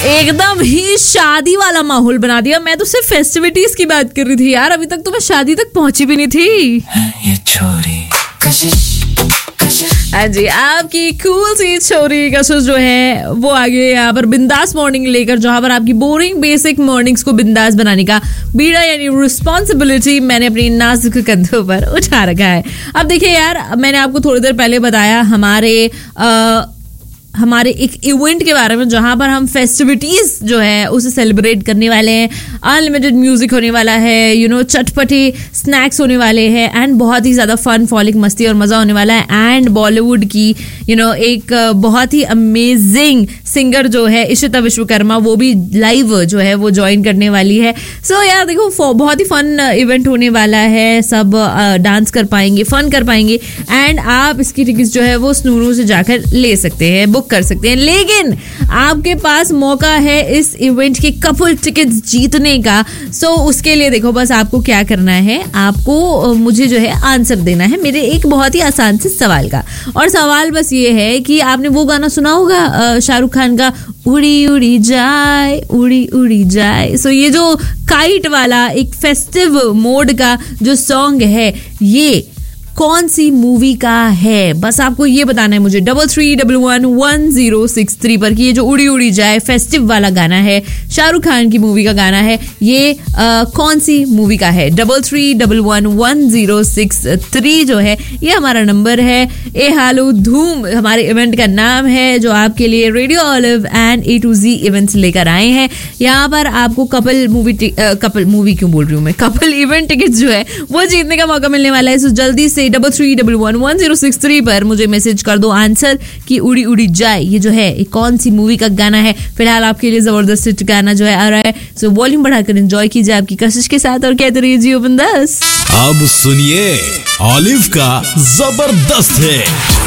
एकदम ही शादी वाला माहौल बना दिया। मैं तो सिर्फ फेस्टिविटीज की बात कर रही थी यार, अभी तक तो मैं शादी तक पहुंची भी नहीं थी। ये छोरी हाँ जी, आपकी कूल सी छोरी कशिश जो है वो आगे यहाँ पर बिंदास मॉर्निंग लेकर, जहाँ पर आपकी बोरिंग बेसिक मॉर्निंग्स को बिंदास बनाने का बीड़ा यानी रिस्पॉन्सिबिलिटी मैंने अपनी नाजुक कंधों पर उठा रखा है। अब देखिए यार, मैंने आपको थोड़ी देर पहले बताया हमारे एक इवेंट के बारे में, जहां पर हम फेस्टिविटीज जो है उसे सेलिब्रेट करने वाले हैं। अनलिमिटेड म्यूजिक होने वाला है, चटपटे स्नैक्स होने वाले हैं एंड बहुत ही ज्यादा फन फॉलिक मस्ती और मजा होने वाला है। एंड बॉलीवुड की एक बहुत ही अमेजिंग सिंगर जो है इशिता विश्वकर्मा, वो भी लाइव जो है वो ज्वाइन करने वाली है। सो यार देखो, बहुत ही फन इवेंट होने वाला है। सब डांस कर पाएंगे, फन कर पाएंगे एंड आप इसकी टिकट्स जो है वो स्नूरू से जाकर ले सकते हैं, बुक कर सकते हैं। लेकिन आपके पास मौका है इस इवेंट के कपल टिकट्स जीतने का। सो उसके लिए देखो, बस आपको क्या करना है, आपको मुझे जो है आंसर देना है मेरे एक बहुत ही आसान से सवाल का। और सवाल बस ये है कि आपने वो गाना सुना होगा शाहरुख खान का, उड़ी उड़ी जाए उड़ी उड़ी जाए। सो ये जो काइट वाला एक फेस्टिव मोड का जो सॉन्ग है, ये कौन सी मूवी का है? बस आपको ये बताना है मुझे 33111063 पर कि ये जो उड़ी उड़ी जाए फेस्टिव वाला गाना है, शाहरुख खान की मूवी का गाना है, ये कौन सी मूवी का है? 33111063 जो है ये हमारा नंबर है। ए हालो धूम हमारे इवेंट का नाम है, जो आपके लिए radio olive and A2Z events लेकर आए हैं। यहाँ पर आपको कपल इवेंट टिकट जो है वो जीतने का मौका मिलने वाला है। सो जल्दी से 33111063 पर मुझे मैसेज कर दो आंसर कि उड़ी उड़ी जाए ये जो है ये कौन सी मूवी का गाना है। फिलहाल आपके लिए जबरदस्त गाना जो है आ रहा है। सो वॉल्यूम बढ़ाकर एंजॉय कीजिए आपकी कशिश के साथ और कहते रहिए जियो बिंदास। अब सुनिए ऑलिव का जबरदस्त है।